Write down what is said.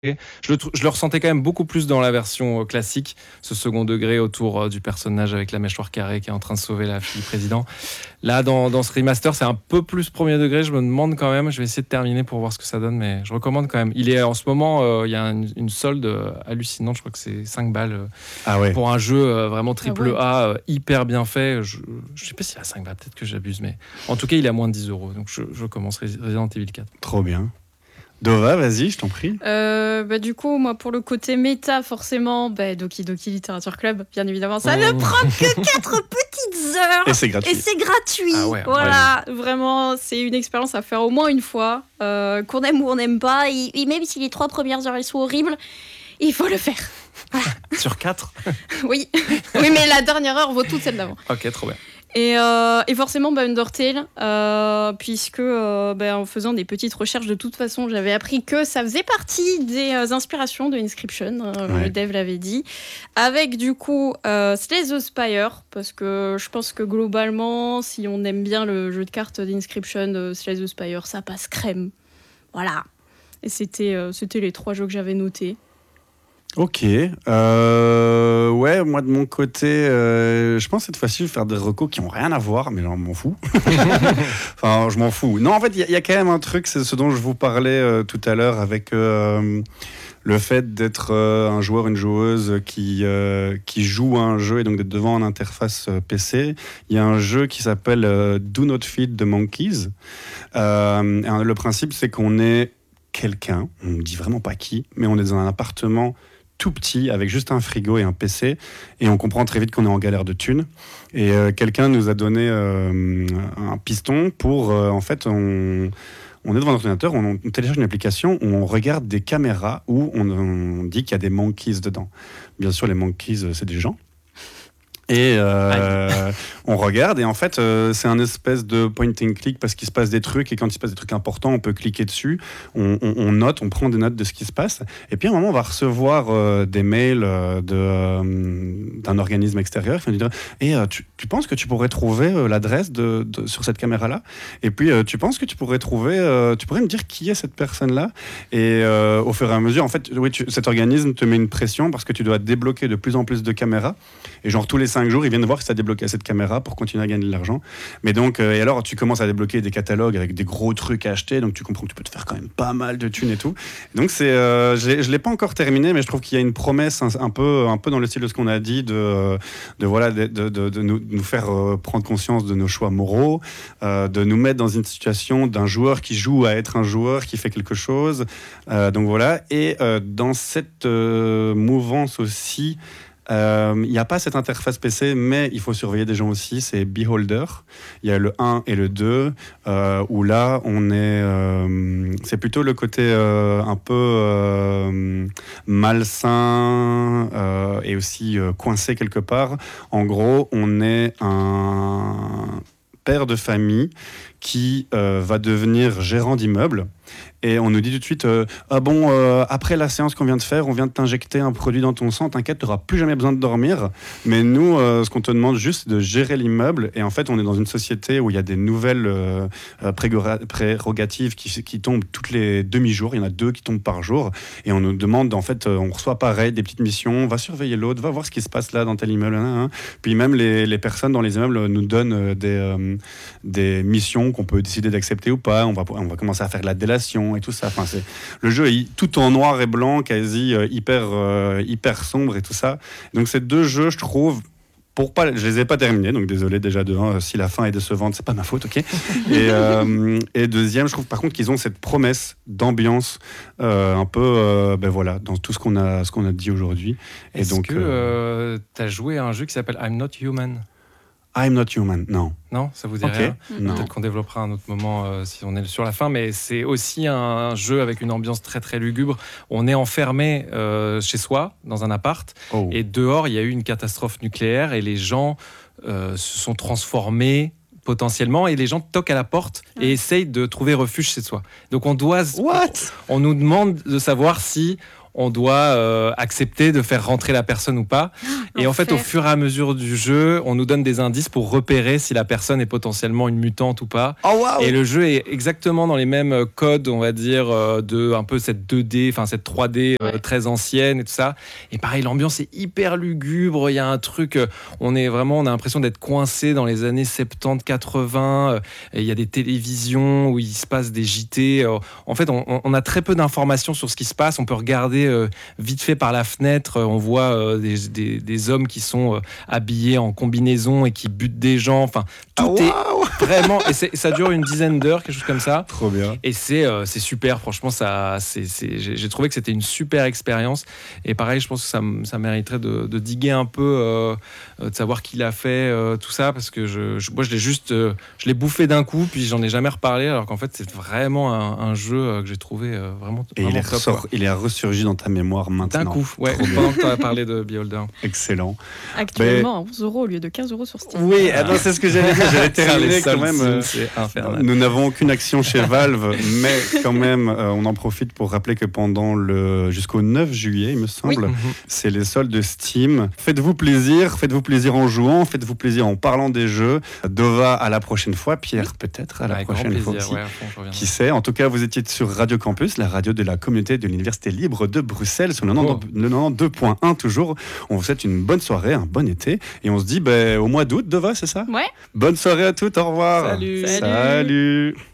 Je le ressentais quand même beaucoup plus dans la version classique, ce second degré autour du personnage avec la mâchoire carrée qui est en train de sauver la fille président. Là, dans ce remaster, c'est un peu plus premier degré. Je me demande quand même, je vais essayer de terminer pour voir ce que ça donne, mais je recommande quand même. Il est en ce moment, il y a une solde hallucinante, je crois que c'est 5 balles pour un jeu vraiment triple A, hyper bien fait. Je sais pas s'il a 5 balles, peut-être que j'abuse, mais en tout cas, il est à moins de 10 euros. Donc je commence Resident Evil 4. Trop bien. Dova, vas-y, je t'en prie. Du coup, moi, pour le côté méta, forcément, Doki Doki Literature Club, bien évidemment, ça ne prend que 4 petites heures. Et c'est gratuit. Ah ouais, voilà, vraiment, c'est une expérience à faire au moins une fois. Qu'on aime ou on n'aime pas, et même si les 3 premières heures, elles sont horribles, il faut le faire. Voilà. Sur 4 Oui, mais la dernière heure vaut toute celle d'avant. Ok, trop bien. Et forcément, Undertale, puisque en faisant des petites recherches, de toute façon, j'avais appris que ça faisait partie des inspirations de Inscription, le dev l'avait dit, avec du coup Slay the Spire, parce que je pense que globalement, si on aime bien le jeu de cartes d'Inscription, Slay the Spire, ça passe crème. Voilà. Et c'était les 3 jeux que j'avais notés. Ok. Moi de mon côté, je pense cette fois-ci je vais faire des recos qui n'ont rien à voir, mais je m'en fous. Enfin, je m'en fous. Non, en fait, il y a quand même un truc, c'est ce dont je vous parlais tout à l'heure avec le fait d'être un joueur, une joueuse qui joue à un jeu et donc d'être devant une interface PC. Il y a un jeu qui s'appelle Do Not Feed the Monkeys. Le principe, c'est qu'on est quelqu'un, on ne dit vraiment pas qui, mais on est dans un appartement tout petit, avec juste un frigo et un PC, et on comprend très vite qu'on est en galère de thunes. Et quelqu'un nous a donné un piston pour, en fait, on est devant notre ordinateur, on télécharge une application où on regarde des caméras où on dit qu'il y a des monkeys dedans. Bien sûr, les monkeys, c'est des gens. Et on regarde, et en fait, c'est un espèce de point and click parce qu'il se passe des trucs, et quand il se passe des trucs importants, on peut cliquer dessus, on note, on prend des notes de ce qui se passe, et puis à un moment, on va recevoir des mails d'un organisme extérieur qui va nous dire tu penses que tu pourrais trouver l'adresse sur cette caméra-là, et puis tu penses que tu pourrais me dire qui est cette personne-là, et au fur et à mesure, en fait, cet organisme te met une pression parce que tu dois débloquer de plus en plus de caméras, et genre tous les 5 jours, ils viennent voir que tu as débloqué cette caméra pour continuer à gagner de l'argent. Mais donc, et alors, tu commences à débloquer des catalogues avec des gros trucs à acheter, donc tu comprends que tu peux te faire quand même pas mal de thunes et tout. Donc, je l'ai pas encore terminé, mais je trouve qu'il y a une promesse un peu dans le style de ce qu'on a dit, de nous faire prendre conscience de nos choix moraux, de nous mettre dans une situation d'un joueur qui joue à être un joueur qui fait quelque chose. Donc voilà. Et dans cette mouvance aussi, il n'y a pas cette interface PC, mais il faut surveiller des gens aussi, c'est Beholder. Il y a le 1 et le 2, où là, c'est plutôt le côté un peu malsain et aussi coincé quelque part. En gros, on est un père de famille qui va devenir gérant d'immeuble. Et on nous dit tout de suite après la séance qu'on vient de faire, on vient de t'injecter un produit dans ton sang, t'inquiète, tu n'auras plus jamais besoin de dormir. Mais nous, ce qu'on te demande juste, c'est de gérer l'immeuble. Et en fait, on est dans une société où il y a des nouvelles prérogatives qui tombent toutes les demi-jours. Il y en a 2 qui tombent par jour. Et on nous demande, en fait, on reçoit pareil, des petites missions, va surveiller l'autre, va voir ce qui se passe là dans tel immeuble. Puis même les personnes dans les immeubles nous donnent des missions qu'on peut décider d'accepter ou pas. On va commencer à faire de la délation et tout ça. Enfin, le jeu est tout en noir et blanc, quasi hyper sombre et tout ça. Donc ces 2 jeux, je trouve, je les ai pas terminés, donc désolé déjà de si la fin est décevante, c'est pas ma faute, ok. Et deuxième, je trouve par contre qu'ils ont cette promesse d'ambiance un peu, dans tout ce qu'on a dit aujourd'hui. Est-ce que tu as joué à un jeu qui s'appelle I'm Not Human? I'm Not Human, non. Non, ça vous dit rien? Peut-être qu'on développera à un autre moment si on est sur la fin, mais c'est aussi un jeu avec une ambiance très très lugubre. On est enfermé chez soi, dans un appart, et dehors, il y a eu une catastrophe nucléaire et les gens se sont transformés potentiellement, et les gens toquent à la porte et essayent de trouver refuge chez soi. Donc on nous demande de savoir si on doit accepter de faire rentrer la personne ou pas. Et en fait, au fur et à mesure du jeu, on nous donne des indices pour repérer si la personne est potentiellement une mutante ou pas. Oh, wow. Et le jeu est exactement dans les mêmes codes, on va dire, de un peu cette 2D, enfin cette 3D très ancienne et tout ça. Et pareil, l'ambiance est hyper lugubre. Il y a un truc, on a l'impression d'être coincé dans les années 70-80. Et il y a des télévisions où il se passe des JT. En fait, on a très peu d'informations sur ce qui se passe. On peut regarder vite fait par la fenêtre. On voit des hommes qui sont habillés en combinaison et qui butent des gens. Enfin, tout est vraiment... Et ça dure une dizaine d'heures, quelque chose comme ça. Trop bien. Et c'est super. Franchement, j'ai trouvé que c'était une super expérience. Et pareil, je pense que ça mériterait de diguer un peu, de savoir qui l'a fait, tout ça. Parce que moi, je l'ai bouffé d'un coup, puis j'en ai jamais reparlé. Alors qu'en fait, c'est vraiment un jeu que j'ai trouvé vraiment et top. Il est ressurgi dans ta mémoire maintenant. D'un coup, pendant que tu as parlé de Beholder. Excellent. Actuellement, à 11 € au lieu de 15 € sur Steam. Oui, c'est ce que j'allais dire. J'allais terminer quand même. C'est infernal. Nous n'avons aucune action chez Valve, mais quand même, on en profite pour rappeler que jusqu'au 9 juillet, il me semble, c'est les soldes de Steam. Faites-vous plaisir en jouant, faites-vous plaisir en parlant des jeux. Dova, à la prochaine fois. Pierre, peut-être à la prochaine fois aussi. Qui sait. En tout cas, vous étiez sur Radio Campus, la radio de la communauté de l'Université libre de Bruxelles, sur le 92.1 toujours. On vous souhaite une bonne soirée, un bon été, et on se dit au mois d'août, Dova, c'est ça ? Ouais. Bonne soirée à toutes, au revoir. Salut. Salut.